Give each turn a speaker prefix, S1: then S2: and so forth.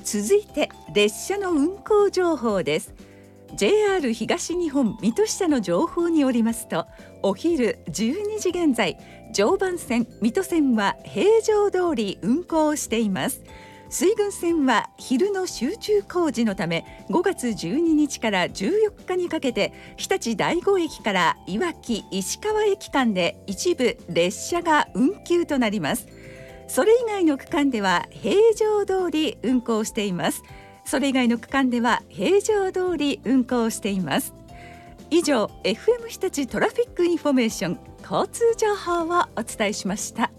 S1: 続いて列車の運行情報です。 JR 東日本水戸支社の情報によりますと、お昼12時現在、常磐線水戸線は平常通り運行しています。水郡線は昼の集中工事のため5月12日から14日にかけて日立第五駅からいわき石川駅間で一部列車が運休となります。それ以外の区間では平常通り運行しています。それ以外の区間では平常通り運行しています。以上、FM 日立トラフィックインフォメーション交通情報をお伝えしました。